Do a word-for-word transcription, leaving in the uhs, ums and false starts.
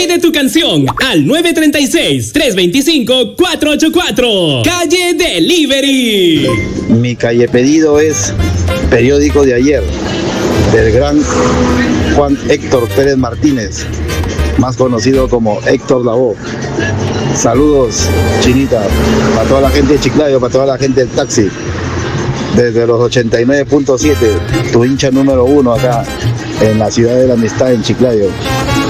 Pide tu canción al nueve tres seis, tres dos cinco, cuatro ocho cuatro. Calle Delivery. Mi calle pedido es Periódico de Ayer, del gran Juan Héctor Pérez Martínez, más conocido como Héctor Lavoe. Saludos, Chinita, para toda la gente de Chiclayo, para toda la gente del taxi. Desde los ochenta y nueve punto siete, tu hincha número uno acá en la ciudad de la amistad en Chiclayo.